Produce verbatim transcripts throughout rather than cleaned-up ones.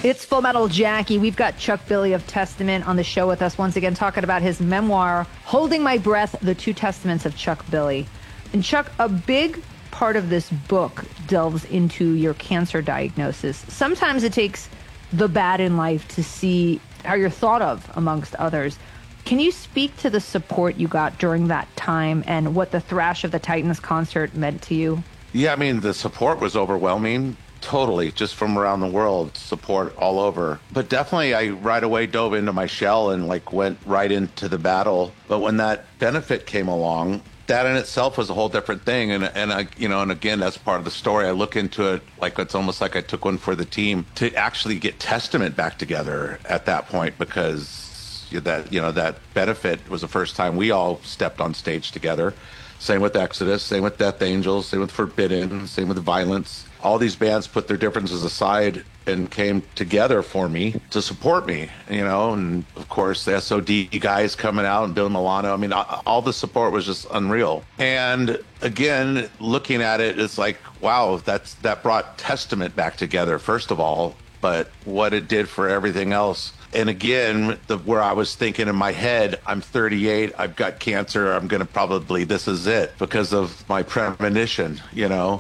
It's Full Metal Jackie. We've got Chuck Billy of Testament on the show with us once again, talking about his memoir, Holding My Breath, The Two Testaments of Chuck Billy. And Chuck, a big part of this book delves into your cancer diagnosis. Sometimes it takes the bad in life to see how you're thought of amongst others. Can you speak to the support you got during that time and what the Thrash of the Titans concert meant to you? Yeah, I mean, the support was overwhelming. Totally, just from around the world, support all over. But definitely, I right away dove into my shell and like went right into the battle. But when that benefit came along, that in itself was a whole different thing. And and I, you know, and again, that's part of the story. I look into it like it's almost like I took one for the team to actually get Testament back together at that point, because that you know that benefit was the first time we all stepped on stage together. Same with Exodus, same with Death Angels, same with Forbidden, same with Violence. All these bands put their differences aside and came together for me to support me, you know, and of course the S O D guys coming out and Bill Milano. I mean, all the support was just unreal. And again, looking at it, it's like, wow, that's that brought Testament back together, first of all, but what it did for everything else. And again, the, where I was thinking in my head, I'm thirty-eight, I've got cancer, I'm going to probably, this is it, because of my premonition, you know.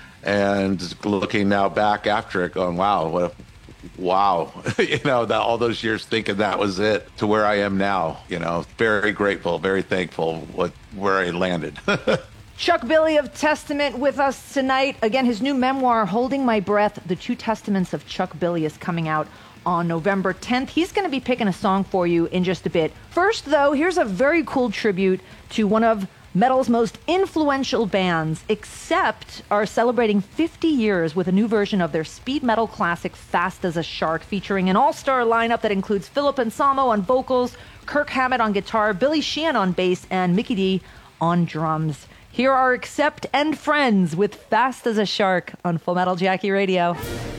And looking now back after it, going, wow, what a, wow, you know, that all those years thinking that was it to where I am now, you know, very grateful, very thankful what where I landed. Chuck Billy of Testament with us tonight. Again, his new memoir, Holding My Breath, The Two Testaments of Chuck Billy, is coming out on November tenth. He's going to be picking a song for you in just a bit. First, though, here's a very cool tribute to one of metal's most influential bands, Accept, are celebrating fifty years with a new version of their speed metal classic Fast as a Shark, featuring an all-star lineup that includes Philip Anselmo on vocals, Kirk Hammett on guitar, Billy Sheehan on bass, and Mickey D on drums. Here are Accept and Friends with Fast as a Shark on Full Metal Jackie Radio.